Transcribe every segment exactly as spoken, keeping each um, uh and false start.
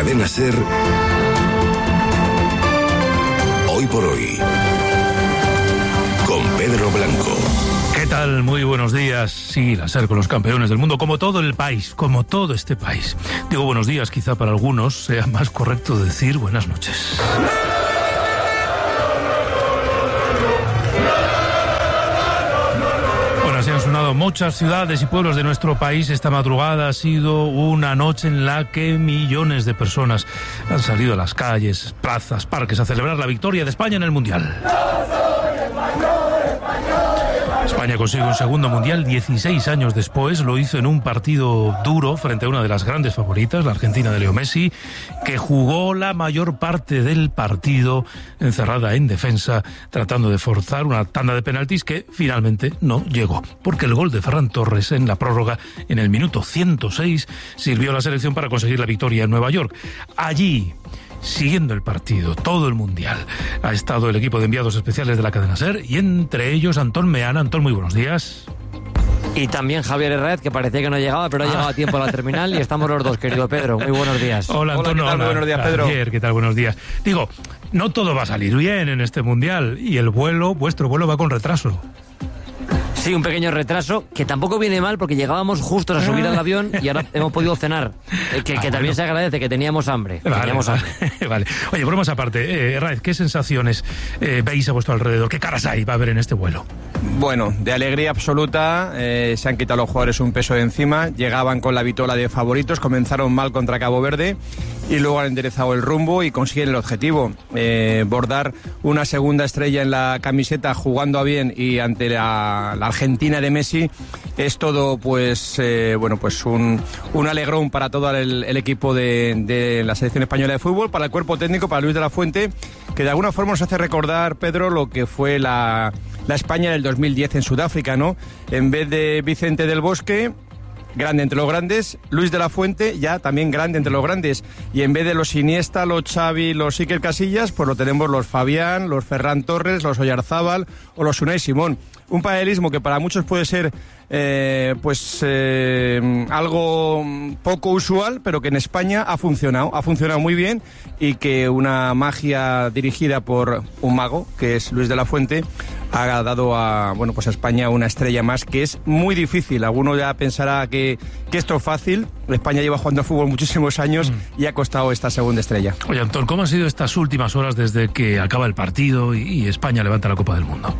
Cadena SER, Hoy por Hoy, con Pedro Blanco. ¿Qué tal? Muy buenos días. Sí, la SER con los campeones del mundo, como todo el país, como todo este país. Digo buenos días, quizá para algunos sea más correcto decir buenas noches. Se han sonado muchas ciudades y pueblos de nuestro país. Esta madrugada ha sido una noche en la que millones de personas han salido a las calles, plazas, parques a celebrar la victoria de España en el Mundial. España consigue un segundo Mundial dieciséis años después. Lo hizo en un partido duro frente a una de las grandes favoritas, la Argentina de Leo Messi, que jugó la mayor parte del partido encerrada en defensa, tratando de forzar una tanda de penaltis que finalmente no llegó, porque el gol de Ferran Torres en la prórroga en el minuto ciento seis sirvió a la selección para conseguir la victoria en Nueva York. Allí, siguiendo el partido, todo el Mundial, ha estado el equipo de enviados especiales de la cadena SER, y entre ellos Antón Meana. Antón, muy buenos días. Y también Javier Herrera, que parecía que no llegaba, pero ha llegado ah. a tiempo a la terminal, y estamos los dos, querido Pedro. Muy buenos días. Hola, Antón. Hola, ¿qué tal? Muy buenos días, Pedro. Javier, ¿qué tal? Buenos días. Digo, no todo va a salir bien en este Mundial, y el vuelo, vuestro vuelo va con retraso. Sí, un pequeño retraso, que tampoco viene mal porque llegábamos justos a subir al avión y ahora hemos podido cenar, eh, que, ah, que también bueno. se agradece, que teníamos hambre. Vale, teníamos vale, hambre. vale. Oye, bromas aparte, eh, Raez, ¿qué sensaciones eh, veis a vuestro alrededor? ¿Qué caras hay va a haber en este vuelo? Bueno, de alegría absoluta, eh, se han quitado los jugadores un peso de encima, llegaban con la vitola de favoritos, comenzaron mal contra Cabo Verde y luego han enderezado el rumbo y consiguen el objetivo, eh, bordar una segunda estrella en la camiseta jugando a bien y ante la, la Argentina de Messi. Es todo, pues, eh, bueno, pues un, un alegrón para todo el, el equipo de, de la selección española de fútbol, para el cuerpo técnico, para Luis de la Fuente, que de alguna forma nos hace recordar, Pedro, lo que fue la, la España del dos mil diez en Sudáfrica, ¿no? En vez de Vicente del Bosque, grande entre los grandes, Luis de la Fuente ya también grande entre los grandes, y en vez de los Iniesta, los Xavi, los Iker Casillas, pues lo tenemos los Fabián, los Ferran Torres, los Oyarzábal o los Unai Simón. Un paralelismo que para muchos puede ser eh, pues eh, algo poco usual, pero que en España ha funcionado, ha funcionado muy bien, y que una magia dirigida por un mago, que es Luis de la Fuente, ha dado a, bueno, pues a España una estrella más, que es muy difícil. Alguno ya pensará que, que esto es fácil. España lleva jugando al fútbol muchísimos años mm. y ha costado esta segunda estrella. Oye, Antón, ¿cómo han sido estas últimas horas desde que acaba el partido y, y España levanta la Copa del Mundo?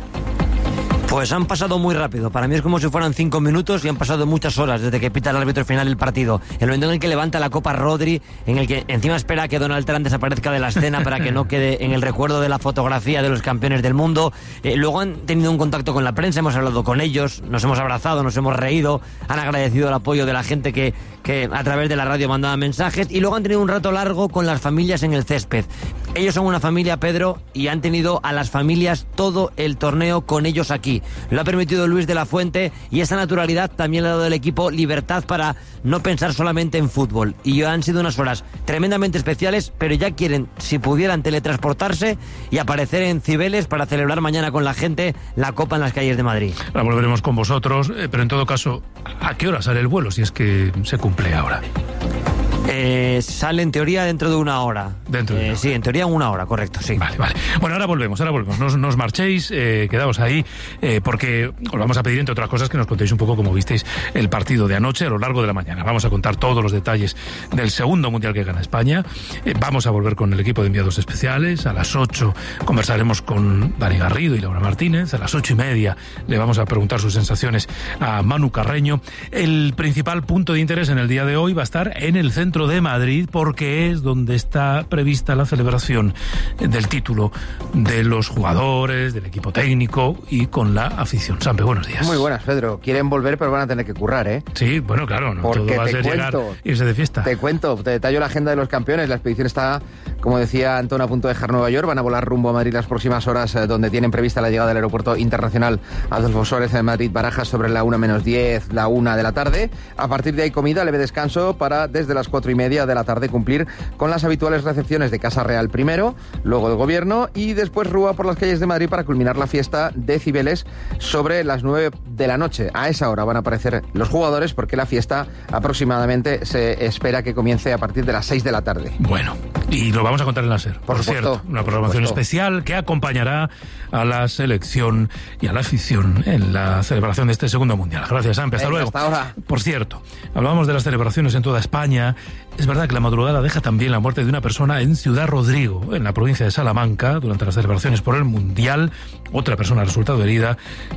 Pues han pasado muy rápido. Para mí es como si fueran cinco minutos y han pasado muchas horas desde que pita el árbitro final del partido. El momento en el que levanta la copa Rodri, en el que encima espera que Donald Trump desaparezca de la escena para que no quede en el recuerdo de la fotografía de los campeones del mundo. Eh, luego han tenido un contacto con la prensa, hemos hablado con ellos, nos hemos abrazado, nos hemos reído, han agradecido el apoyo de la gente que, que a través de la radio mandaba mensajes, y luego han tenido un rato largo con las familias en el césped. Ellos son una familia, Pedro, y han tenido a las familias todo el torneo con ellos aquí. Lo ha permitido Luis de la Fuente, y esa naturalidad también le ha dado al equipo libertad para no pensar solamente en fútbol. Y han sido unas horas tremendamente especiales, pero ya quieren, si pudieran, teletransportarse y aparecer en Cibeles para celebrar mañana con la gente la Copa en las calles de Madrid. Ahora volveremos con vosotros, eh, pero en todo caso, ¿a qué hora sale el vuelo, si es que se cumple ahora? Eh, sale en teoría dentro de una hora. Dentro de una eh, hora. Sí, en teoría en una hora, correcto, sí. Vale, vale. Bueno, ahora volvemos, ahora volvemos. No, no os marchéis, eh, quedaos ahí, eh, porque os vamos a pedir, entre otras cosas, que nos contéis un poco cómo visteis el partido de anoche a lo largo de la mañana. Vamos a contar todos los detalles del segundo Mundial que gana España. Eh, vamos a volver con el equipo de enviados especiales. A las ocho conversaremos con Dani Garrido y Laura Martínez. A las ocho y media le vamos a preguntar sus sensaciones a Manu Carreño. El principal punto de interés en el día de hoy va a estar en el centro de Madrid, porque es donde está prevista la celebración del título de los jugadores, del equipo técnico y con la afición. Sampe, buenos días. Muy buenas, Pedro. Quieren volver, pero van a tener que currar, ¿eh? Sí, bueno, claro, no Porque todo va a te ser cuento, llegar, irse de fiesta. Te cuento, te detallo la agenda de los campeones. La expedición está como decía Antón, a punto de dejar Nueva York. Van a volar rumbo a Madrid las próximas horas, eh, donde tienen prevista la llegada del aeropuerto internacional Adolfo Suárez en Madrid-Barajas sobre la una menos diez, la una de la tarde. A partir de ahí comida, leve descanso para desde las cuatro y media de la tarde cumplir con las habituales recepciones de Casa Real primero, luego el Gobierno y después rúa por las calles de Madrid para culminar la fiesta de Cibeles sobre las nueve de la noche. A esa hora van a aparecer los jugadores porque la fiesta aproximadamente se espera que comience a partir de las seis de la tarde. Bueno, y lo vamos a contar en la SER. Por, por cierto, una programación especial que acompañará a la selección y a la afición en la celebración de este segundo mundial. Gracias, Ampe. Hasta Venga, luego. Hasta ahora. Por cierto, hablábamos de las celebraciones en toda España. Es verdad que la madrugada deja también la muerte de una persona en Ciudad Rodrigo, en la provincia de Salamanca, durante las celebraciones por el Mundial. Otra persona ha resultado herida.